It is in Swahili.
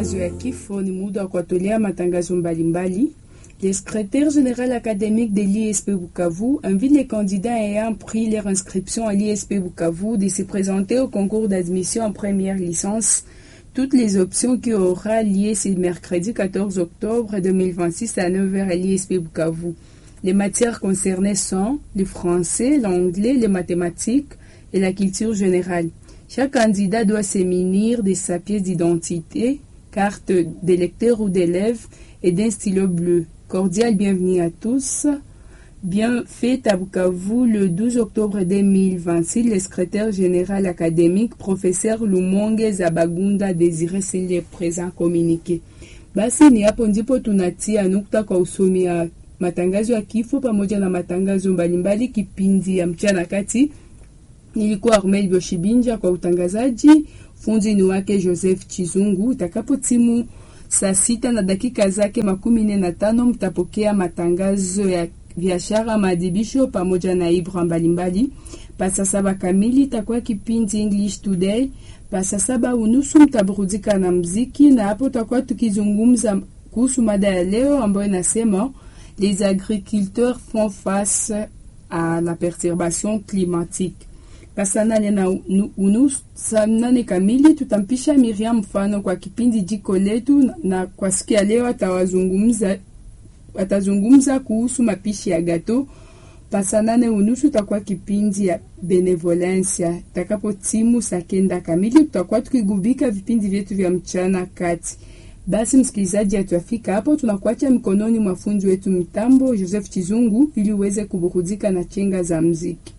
matangazo ya kifo ni muda wa kuwatolea matangazo mbalimbali. Le secrétaire général académique de l'ISP Bukavu invite les candidats ayant pris leur inscription à l'ISP Bukavu de se présenter au concours d'admission en première licence. Toutes les options qui aura lieu ce mercredi 14 octobre 2026 à 9h à l'ISP Bukavu. Les matières concernées sont le français, l'anglais, les mathématiques et la culture générale. Chaque candidat doit se munir de sa pièce d'identité, carte d'électeur ou d'élève et d'un stylo bleu. Cordial bienvenue à tous. Bien fait à Bukavu le 12 octobre 2026, le secrétaire général académique, professeur Lumonge Zabagunda Désiré Sile présent communiqué. Basi ni hapo ndipo tunatia nukta kwa usomi ya matangazo ya kifo pamoja na matangazo mbalimbali kipindi ya mchana kati. Nilikuwa Armel Boshibinja kwa utangazaji, fundi ni wake Joseph Chizungu. Itakapo timu saa 6 na dakika zake 45 mtapokea matangazo ya biashara, maadibisho pamoja na ibra mbalimbali. Pasa 7 kamili itakuwa kipindi English Today. Pasa 7:30 mtaburudika na muziki, na hapo tutakuwa tukizungumza kuhusu mada ya leo ambayo inasema les agriculteurs font face à la perturbation climatique. Pasanane na unusanane kamili tutampisha Miriam Mfano kwa kipindi jiko letu, na kwa siku ya leo atazungumza kuhusu mapishi ya gato. Pasanane unusu tutakuwa kipindi ya benevolencia. Takapo timu saa 9 kamili tutakuwa tukigubika vipindi vyetu vya mchana kati. Basi msikilizaji, atuafika hapo tunakuacha mikononi mwa fundi wetu mitambo Joseph Chizungu ili uweze kuburudika na chenga za muziki.